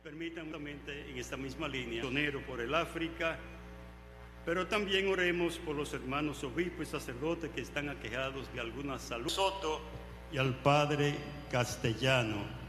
Permítanme, en esta misma línea, misionero por el África, pero también oremos por los hermanos obispos y sacerdotes que están aquejados de alguna salud. Soto y al Padre Castellano.